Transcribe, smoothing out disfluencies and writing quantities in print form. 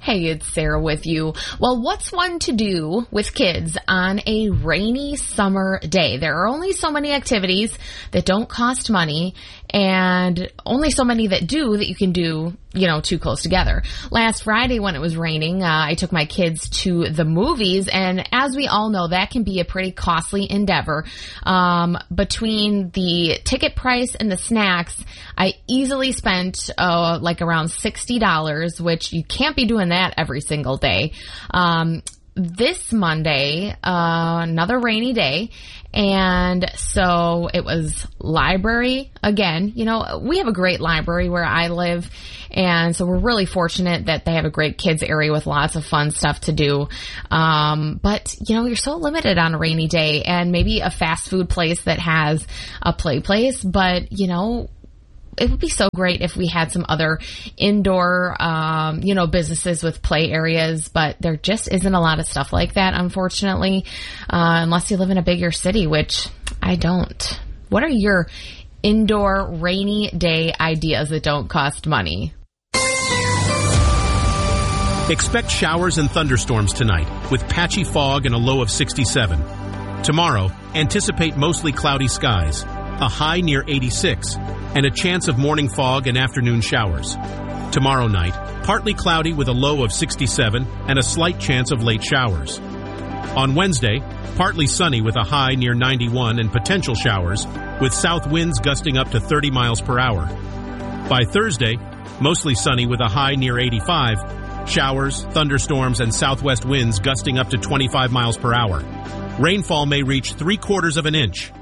Hey, it's Sarah with you. Well, what's one to do with kids on a rainy summer day? There are only so many activities that don't cost money and only so many that do that you can do, too close together. Last Friday when it was raining, I took my kids to the movies, and as we all know, that can be a pretty costly endeavor. Between the ticket price and the snacks, I easily spent around $60, which you can't be doing that every single day. This Monday, another rainy day, and so it was library again. We have a great library where I live, and so we're really fortunate that they have a great kids area with lots of fun stuff to do. But you're so limited on a rainy day, and maybe a fast food place that has a play place, but it would be so great if we had some other indoor, businesses with play areas, but there just isn't a lot of stuff like that, unfortunately, unless you live in a bigger city, which I don't. What are your indoor rainy day ideas that don't cost money? Expect showers and thunderstorms tonight with patchy fog and a low of 67. Tomorrow, anticipate mostly cloudy skies, a high near 86, and a chance of morning fog and afternoon showers. Tomorrow night, partly cloudy with a low of 67 and a slight chance of late showers. On Wednesday, partly sunny with a high near 91 and potential showers, with south winds gusting up to 30 miles per hour. By Thursday, mostly sunny with a high near 85, showers, thunderstorms, and southwest winds gusting up to 25 miles per hour. Rainfall may reach 3/4 of an inch.